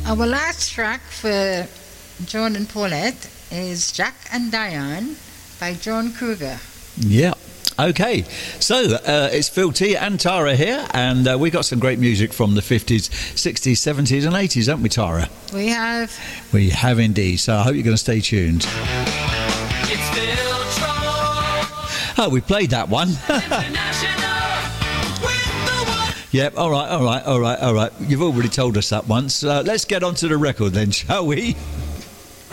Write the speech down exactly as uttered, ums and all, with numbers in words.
Our last track for John and Paulette is Jack and Diane by John Cougar. Yeah. Okay, so uh, it's Phil T and Tara here, and uh, we got some great music from the fifties, sixties, seventies and eighties, haven't we, Tara? We have. We have indeed, so I hope you're going to stay tuned. It's Phil Troll. Oh, we played that one. Yep, all right, all right, all right, all right. You've already told us that once. Uh, let's get on to the record then, shall we?